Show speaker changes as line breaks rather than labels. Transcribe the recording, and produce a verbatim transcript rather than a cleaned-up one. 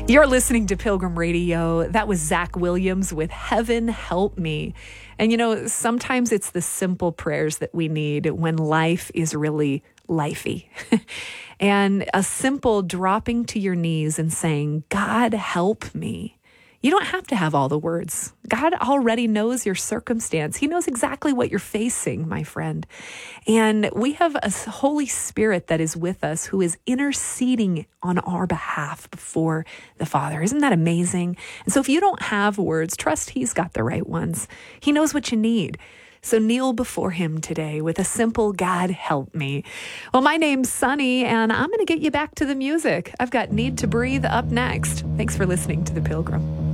You're listening to Pilgrim Radio. That was Zach Williams with Heaven Help Me. And you know, sometimes it's the simple prayers that we need when life is really lifey. And a simple dropping to your knees and saying, God, help me. You don't have to have all the words. God already knows your circumstance. He knows exactly what you're facing, my friend. And we have a Holy Spirit that is with us who is interceding on our behalf before the Father. Isn't that amazing? And so if you don't have words, trust He's got the right ones. He knows what you need. So kneel before Him today with a simple, God, help me. Well, my name's Sunny, and I'm going to get you back to the music. I've got Need to Breathe up next. Thanks for listening to The Pilgrim.